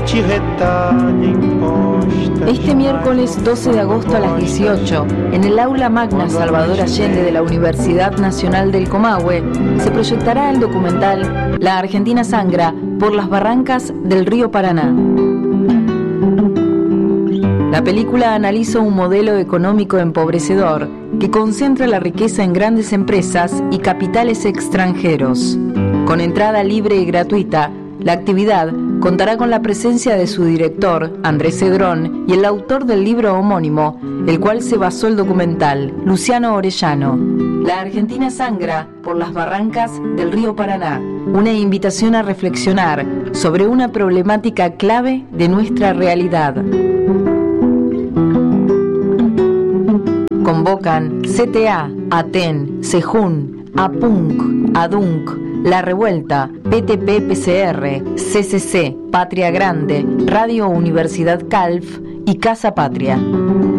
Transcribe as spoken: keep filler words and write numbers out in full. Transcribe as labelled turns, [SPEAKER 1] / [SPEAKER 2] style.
[SPEAKER 1] Este miércoles doce de agosto a las dieciocho, en el Aula Magna Salvador Allende de la Universidad Nacional del Comahue, se proyectará el documental La Argentina sangra por las barrancas del río Paraná. La película analiza un modelo económico empobrecedor que concentra la riqueza en grandes empresas y capitales extranjeros. Con entrada libre y gratuita, la actividad contará con la presencia de su director, Andrés Cedrón, y el autor del libro homónimo, el cual se basó el documental, Luciano Orellano. La Argentina sangra por las barrancas del río Paraná. Una invitación a reflexionar sobre una problemática clave de nuestra realidad. Convocan C T A, ATEN, SEJUN, APUNC, ADUNC, La Revuelta, P T P P C R, C C C, Patria Grande, Radio Universidad Calf y Casa Patria.